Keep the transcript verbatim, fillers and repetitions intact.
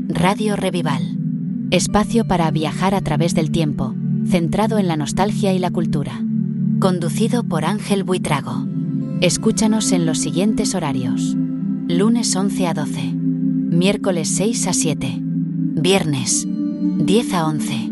Radio Revival. Espacio para viajar a través del tiempo, centrado en la nostalgia y la cultura. Conducido por Ángel Buitrago. Escúchanos en los siguientes horarios. Lunes once a doce. Miércoles seis a siete. Viernes diez a once.